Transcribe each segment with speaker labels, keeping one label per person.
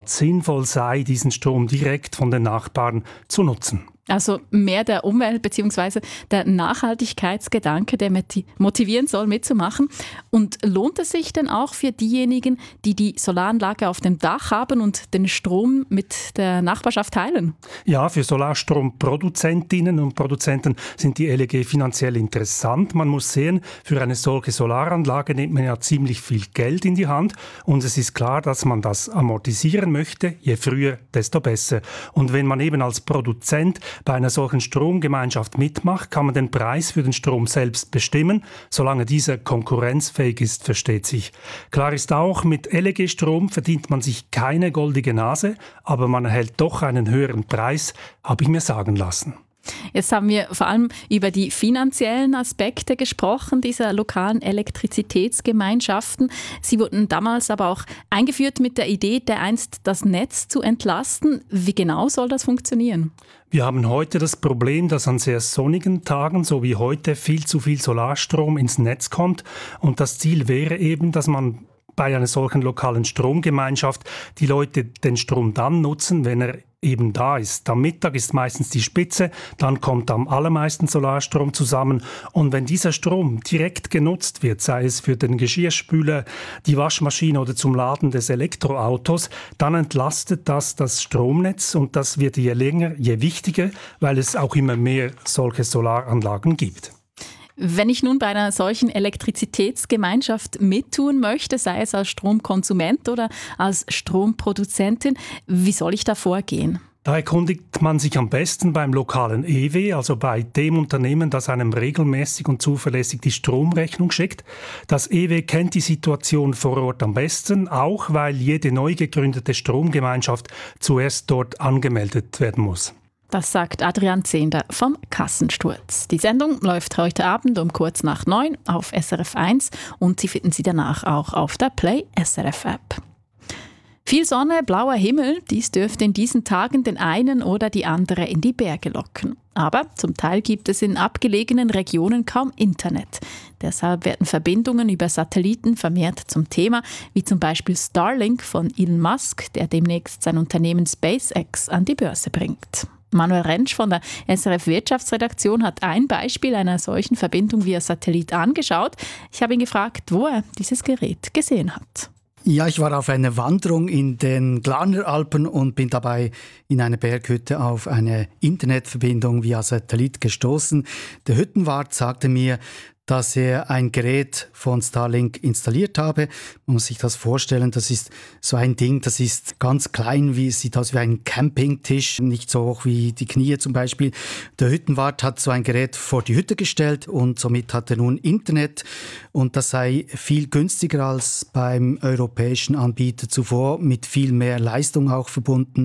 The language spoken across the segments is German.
Speaker 1: sinnvoll sei, diesen Strom direkt von den Nachbarn zu nutzen.
Speaker 2: Also mehr der Umwelt- bzw. der Nachhaltigkeitsgedanke, der motivieren soll, mitzumachen. Und lohnt es sich denn auch für diejenigen, die die Solaranlage auf dem Dach haben und den Strom mit der Nachbarschaft teilen?
Speaker 1: Ja, für Solarstromproduzentinnen und Produzenten sind die LEG finanziell interessant. Man muss sehen, für eine solche Solaranlage nimmt man ja ziemlich viel Geld in die Hand und es ist klar, dass man das amortisieren möchte. Je früher, desto besser. Und wenn man eben als Produzent bei einer solchen Stromgemeinschaft mitmacht, kann man den Preis für den Strom selbst bestimmen, solange dieser konkurrenzfähig ist, versteht sich. Klar ist auch, mit LEG-Strom verdient man sich keine goldige Nase, aber man erhält doch einen höheren Preis, habe ich mir sagen lassen.
Speaker 2: Jetzt haben wir vor allem über die finanziellen Aspekte gesprochen, dieser lokalen Elektrizitätsgemeinschaften. Sie wurden damals aber auch eingeführt mit der Idee, dereinst das Netz zu entlasten. Wie genau soll das funktionieren?
Speaker 1: Wir haben heute das Problem, dass an sehr sonnigen Tagen, so wie heute, viel zu viel Solarstrom ins Netz kommt. Und das Ziel wäre eben, dass man bei einer solchen lokalen Stromgemeinschaft die Leute den Strom dann nutzen, wenn er eben da ist. Am Mittag ist meistens die Spitze, dann kommt am allermeisten Solarstrom zusammen und wenn dieser Strom direkt genutzt wird, sei es für den Geschirrspüler, die Waschmaschine oder zum Laden des Elektroautos, dann entlastet das Stromnetz und das wird je länger, je wichtiger, weil es auch immer mehr solche Solaranlagen gibt.
Speaker 2: Wenn ich nun bei einer solchen Elektrizitätsgemeinschaft mittun möchte, sei es als Stromkonsument oder als Stromproduzentin, wie soll ich da vorgehen?
Speaker 1: Da erkundigt man sich am besten beim lokalen EW, also bei dem Unternehmen, das einem regelmäßig und zuverlässig die Stromrechnung schickt. Das EW kennt die Situation vor Ort am besten, auch weil jede neu gegründete Stromgemeinschaft zuerst dort angemeldet werden muss.
Speaker 2: Das sagt Adrian Zehnder vom Kassensturz. Die Sendung läuft heute Abend um kurz nach 9 auf SRF 1 und Sie finden sie danach auch auf der Play SRF App. Viel Sonne, blauer Himmel, dies dürfte in diesen Tagen den einen oder die andere in die Berge locken. Aber zum Teil gibt es in abgelegenen Regionen kaum Internet. Deshalb werden Verbindungen über Satelliten vermehrt zum Thema, wie zum Beispiel Starlink von Elon Musk, der demnächst sein Unternehmen SpaceX an die Börse bringt. Manuel Rentsch von der SRF Wirtschaftsredaktion hat ein Beispiel einer solchen Verbindung via Satellit angeschaut. Ich habe ihn gefragt, wo er dieses Gerät gesehen hat.
Speaker 3: Ja, ich war auf einer Wanderung in den Glarner Alpen und bin dabei in einer Berghütte auf eine Internetverbindung via Satellit gestoßen. Der Hüttenwart sagte mir, dass er ein Gerät von Starlink installiert habe. Man muss sich das vorstellen, das ist so ein Ding, das ist ganz klein, sieht aus wie ein Campingtisch, nicht so hoch wie die Knie zum Beispiel. Der Hüttenwart hat so ein Gerät vor die Hütte gestellt und somit hat er nun Internet und das sei viel günstiger als beim europäischen Anbieter zuvor, mit viel mehr Leistung auch verbunden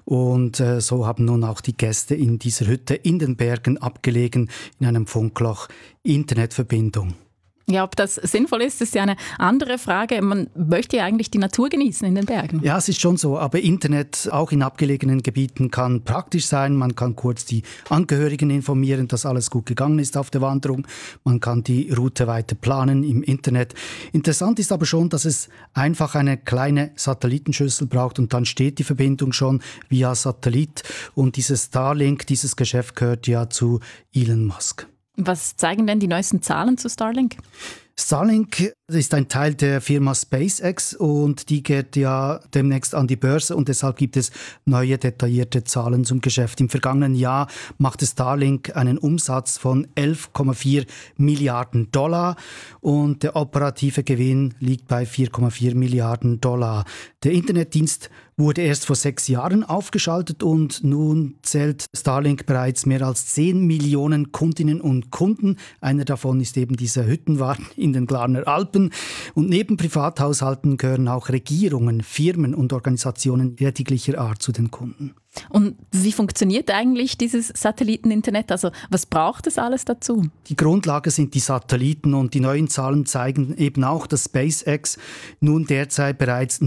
Speaker 3: und so haben nun auch die Gäste in dieser Hütte in den Bergen abgelegen, in einem Funkloch, Internetverbindung.
Speaker 2: Ja, ob das sinnvoll ist ja eine andere Frage. Man möchte ja eigentlich die Natur genießen in den Bergen.
Speaker 3: Ja, es ist schon so, aber Internet auch in abgelegenen Gebieten kann praktisch sein. Man kann kurz die Angehörigen informieren, dass alles gut gegangen ist auf der Wanderung. Man kann die Route weiter planen im Internet. Interessant ist aber schon, dass es einfach eine kleine Satellitenschüssel braucht und dann steht die Verbindung schon via Satellit. Und dieses Starlink, dieses Geschäft gehört ja zu Elon Musk.
Speaker 2: Was zeigen denn die neuesten Zahlen zu Starlink?
Speaker 3: Starlink ist ein Teil der Firma SpaceX und die geht ja demnächst an die Börse und deshalb gibt es neue detaillierte Zahlen zum Geschäft. Im vergangenen Jahr machte Starlink einen Umsatz von 11,4 Milliarden Dollar und der operative Gewinn liegt bei 4,4 Milliarden Dollar. Der Internetdienst wurde erst vor 6 Jahren aufgeschaltet und nun zählt Starlink bereits mehr als 10 Millionen Kundinnen und Kunden. Einer davon ist eben dieser Hüttenwart in den Glarner Alpen. Und neben Privathaushalten gehören auch Regierungen, Firmen und Organisationen jeglicher Art zu den Kunden.
Speaker 2: Und wie funktioniert eigentlich dieses Satelliteninternet? Also was braucht es alles dazu?
Speaker 3: Die Grundlage sind die Satelliten und die neuen Zahlen zeigen eben auch, dass SpaceX nun derzeit bereits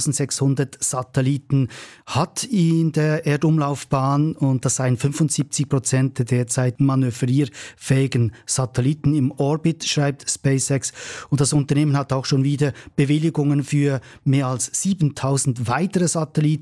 Speaker 3: 9600 Satelliten hat in der Erdumlaufbahn und das seien 75% der derzeit manövrierfähigen Satelliten im Orbit, schreibt SpaceX. Und das Unternehmen hat auch schon wieder Bewilligungen für mehr als 7000 weitere Satelliten